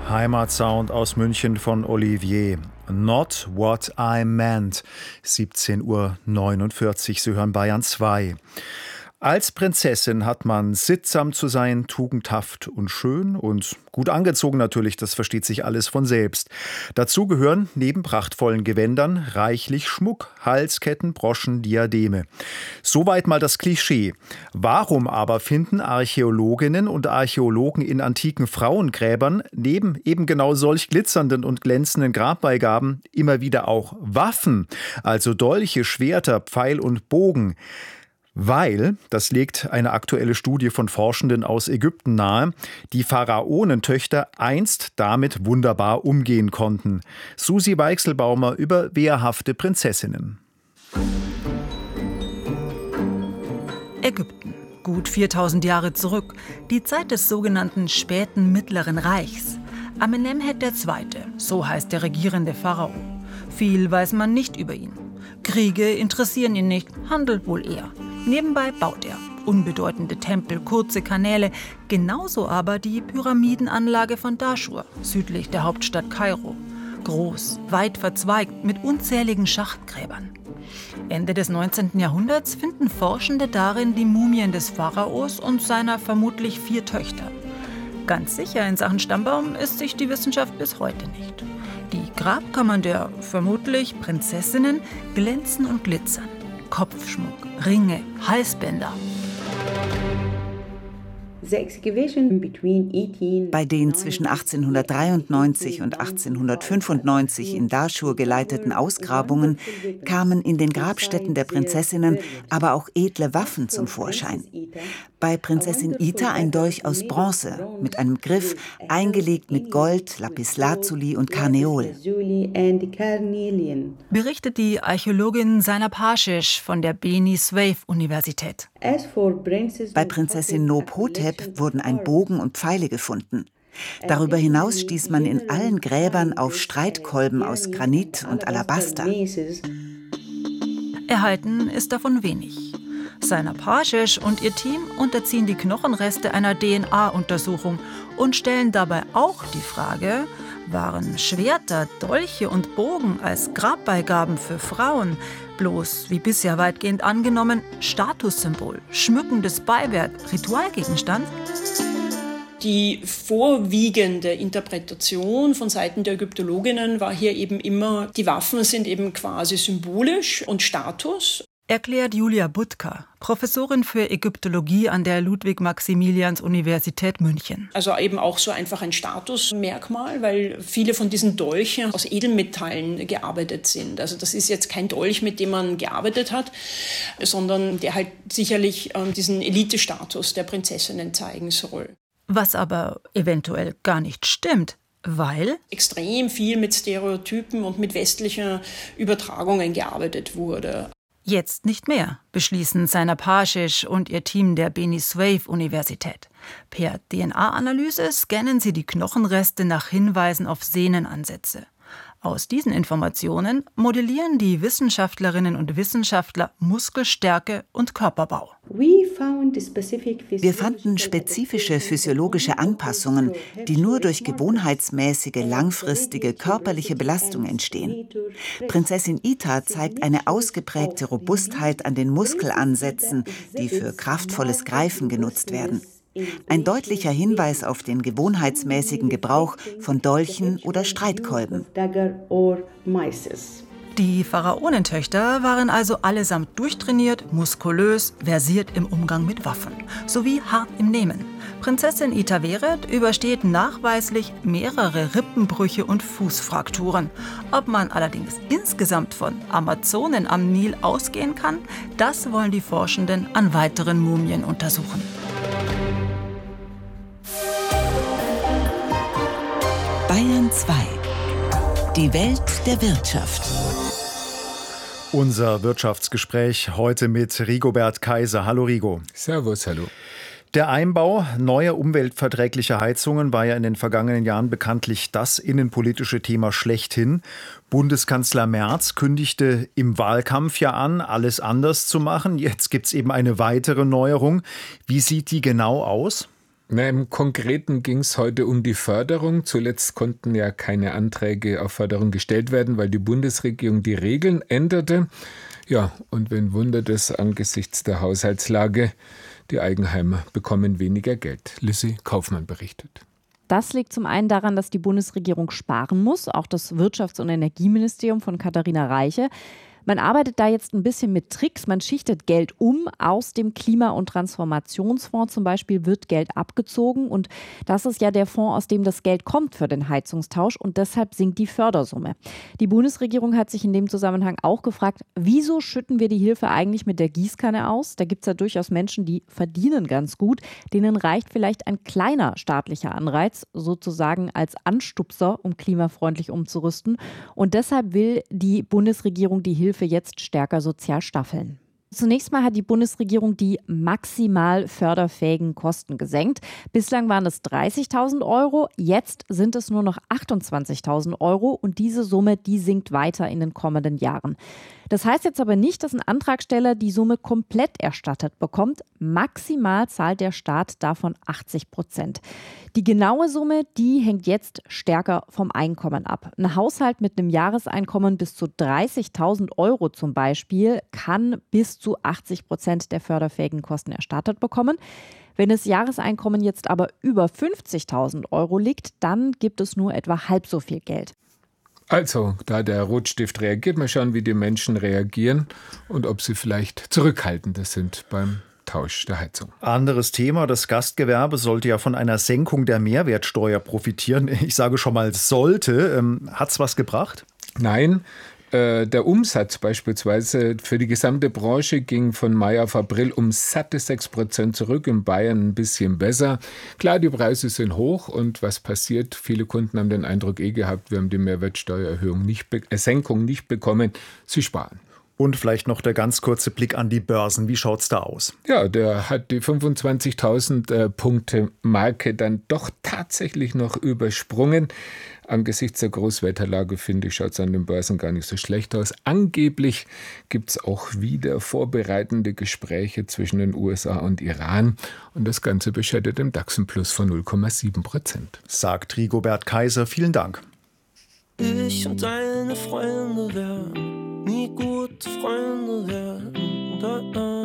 Heimatsound aus München von Olivier. Not What I Meant. 17:49 Uhr. Sie hören Bayern 2. Als Prinzessin hat man sittsam zu sein, tugendhaft und schön und gut angezogen natürlich, das versteht sich alles von selbst. Dazu gehören neben prachtvollen Gewändern reichlich Schmuck, Halsketten, Broschen, Diademe. Soweit mal das Klischee. Warum aber finden Archäologinnen und Archäologen in antiken Frauengräbern neben eben genau solch glitzernden und glänzenden Grabbeigaben immer wieder auch Waffen, also Dolche, Schwerter, Pfeil und Bogen? Weil, das legt eine aktuelle Studie von Forschenden aus Ägypten nahe, die Pharaonentöchter einst damit wunderbar umgehen konnten. Susi Weichselbaumer über wehrhafte Prinzessinnen. Ägypten, gut 4000 Jahre zurück, die Zeit des sogenannten späten Mittleren Reichs. Amenemhet II., so heißt der regierende Pharao. Viel weiß man nicht über ihn. Kriege interessieren ihn nicht, Handel wohl eher. Nebenbei baut er unbedeutende Tempel, kurze Kanäle, genauso aber die Pyramidenanlage von Daschur, südlich der Hauptstadt Kairo. Groß, weit verzweigt, mit unzähligen Schachtgräbern. Ende des 19. Jahrhunderts finden Forschende darin die Mumien des Pharaos und seiner vermutlich 4 Töchter. Ganz sicher in Sachen Stammbaum ist sich die Wissenschaft bis heute nicht. Die Grabkammern der vermutlich Prinzessinnen glänzen und glitzern. Kopfschmuck, Ringe, Halsbänder. Bei den zwischen 1893 und 1895 in Daschur geleiteten Ausgrabungen kamen in den Grabstätten der Prinzessinnen aber auch edle Waffen zum Vorschein. Bei Prinzessin Ita ein Dolch aus Bronze mit einem Griff, eingelegt mit Gold, Lapislazuli und Karneol. Berichtet die Archäologin Zainab Hashish von der Beni Suef Universität. Bei Prinzessin Nobhotep wurden ein Bogen und Pfeile gefunden. Darüber hinaus stieß man in allen Gräbern auf Streitkolben aus Granit und Alabaster. Erhalten ist davon wenig. Zainab Hashish und ihr Team unterziehen die Knochenreste einer DNA-Untersuchung und stellen dabei auch die Frage, waren Schwerter, Dolche und Bogen als Grabbeigaben für Frauen bloß, wie bisher weitgehend angenommen, Statussymbol, schmückendes Beiwerk, Ritualgegenstand? Die vorwiegende Interpretation von Seiten der Ägyptologinnen war hier eben immer, die Waffen sind eben quasi symbolisch und Status. Erklärt Julia Budka, Professorin für Ägyptologie an der Ludwig-Maximilians-Universität München. Also eben auch so einfach ein Statusmerkmal, weil viele von diesen Dolchen aus Edelmetallen gearbeitet sind. Also das ist jetzt kein Dolch, mit dem man gearbeitet hat, sondern der halt sicherlich diesen Elitestatus der Prinzessinnen zeigen soll. Was aber eventuell gar nicht stimmt. Weil extrem viel mit Stereotypen und mit westlichen Übertragungen gearbeitet wurde. Jetzt nicht mehr, beschließen Zainab Hashish und ihr Team der Beni Suef Universität. Per DNA-Analyse scannen sie die Knochenreste nach Hinweisen auf Sehnenansätze. Aus diesen Informationen modellieren die Wissenschaftlerinnen und Wissenschaftler Muskelstärke und Körperbau. Wir fanden spezifische physiologische Anpassungen, die nur durch gewohnheitsmäßige, langfristige körperliche Belastung entstehen. Prinzessin Ita zeigt eine ausgeprägte Robustheit an den Muskelansätzen, die für kraftvolles Greifen genutzt werden. Ein deutlicher Hinweis auf den gewohnheitsmäßigen Gebrauch von Dolchen oder Streitkolben. Die Pharaonentöchter waren also allesamt durchtrainiert, muskulös, versiert im Umgang mit Waffen, sowie hart im Nehmen. Prinzessin Ita Weret übersteht nachweislich mehrere Rippenbrüche und Fußfrakturen. Ob man allerdings insgesamt von Amazonen am Nil ausgehen kann, das wollen die Forschenden an weiteren Mumien untersuchen. Bayern 2. Die Welt der Wirtschaft. Unser Wirtschaftsgespräch heute mit Rigobert Kaiser. Hallo Rigo. Servus, hallo. Der Einbau neuer umweltverträglicher Heizungen war ja in den vergangenen Jahren bekanntlich das innenpolitische Thema schlechthin. Bundeskanzler Merz kündigte im Wahlkampf ja an, alles anders zu machen. Jetzt gibt es eben eine weitere Neuerung. Wie sieht die genau aus? Im Konkreten ging es heute um die Förderung. Zuletzt konnten ja keine Anträge auf Förderung gestellt werden, weil die Bundesregierung die Regeln änderte. Ja, und wen wundert es angesichts der Haushaltslage? Die Eigenheimer bekommen weniger Geld. Lissy Kaufmann berichtet. Das liegt zum einen daran, dass die Bundesregierung sparen muss, auch das Wirtschafts- und Energieministerium von Katharina Reiche. Man arbeitet da jetzt ein bisschen mit Tricks. Man schichtet Geld um. Aus dem Klima- und Transformationsfonds zum Beispiel wird Geld abgezogen. Und das ist ja der Fonds, aus dem das Geld kommt für den Heizungstausch. Und deshalb sinkt die Fördersumme. Die Bundesregierung hat sich in dem Zusammenhang auch gefragt, wieso schütten wir die Hilfe eigentlich mit der Gießkanne aus? Da gibt es ja durchaus Menschen, die verdienen ganz gut. Denen reicht vielleicht ein kleiner staatlicher Anreiz, sozusagen als Anstupser, um klimafreundlich umzurüsten. Und deshalb will die Bundesregierung die Hilfe jetzt stärker sozial staffeln. Zunächst mal hat die Bundesregierung die maximal förderfähigen Kosten gesenkt. Bislang waren es 30.000 Euro, jetzt sind es nur noch 28.000 Euro und diese Summe, die sinkt weiter in den kommenden Jahren. Das heißt jetzt aber nicht, dass ein Antragsteller die Summe komplett erstattet bekommt. Maximal zahlt der Staat davon 80%. Die genaue Summe, die hängt jetzt stärker vom Einkommen ab. Ein Haushalt mit einem Jahreseinkommen bis zu 30.000 Euro zum Beispiel kann bis zu 80% der förderfähigen Kosten erstattet bekommen. Wenn das Jahreseinkommen jetzt aber über 50.000 Euro liegt, dann gibt es nur etwa halb so viel Geld. Also, da der Rotstift reagiert, mal schauen, wie die Menschen reagieren und ob sie vielleicht zurückhaltender sind beim Tausch der Heizung. Anderes Thema, das Gastgewerbe sollte ja von einer Senkung der Mehrwertsteuer profitieren. Ich sage schon mal sollte. Hat's was gebracht? Nein. Der Umsatz beispielsweise für die gesamte Branche ging von Mai auf April um satte 6% zurück, in Bayern ein bisschen besser. Klar, die Preise sind hoch und was passiert? Viele Kunden haben den Eindruck gehabt, wir haben die Senkung nicht bekommen. Sie sparen. Und vielleicht noch der ganz kurze Blick an die Börsen. Wie schaut's da aus? Ja, der hat die 25.000 Punkte Marke dann doch tatsächlich noch übersprungen. Angesichts der Großwetterlage, finde ich, schaut es an den Börsen gar nicht so schlecht aus. Angeblich gibt es auch wieder vorbereitende Gespräche zwischen den USA und Iran. Und das Ganze beschert dem DAX ein Plus von 0,7%. Sagt Rigobert Kaiser. Vielen Dank. Ich und deine Freunde werden nie gute Freunde werden.